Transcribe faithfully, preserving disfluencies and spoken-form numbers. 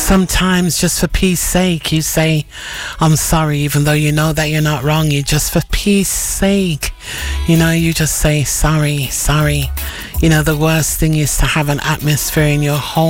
Sometimes, just for peace sake, you say, I'm sorry, even though you know that you're not wrong. You just, for peace sake, you know, you just say, sorry, sorry. You know, the worst thing is to have an atmosphere in your home